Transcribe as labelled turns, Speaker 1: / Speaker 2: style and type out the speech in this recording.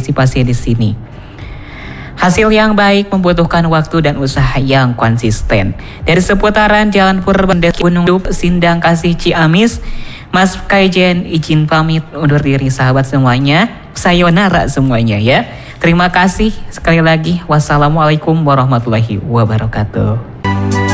Speaker 1: berpartisipasi di sini. Hasil yang baik membutuhkan waktu dan usaha yang konsisten. Dari seputaran Jalan Purbalingga Gunung Dup, Sindang Kasih Ciamis, Mas Kaijen izin pamit undur diri sahabat semuanya. Sayonara semuanya ya. Terima kasih sekali lagi. Wassalamualaikum warahmatullahi wabarakatuh.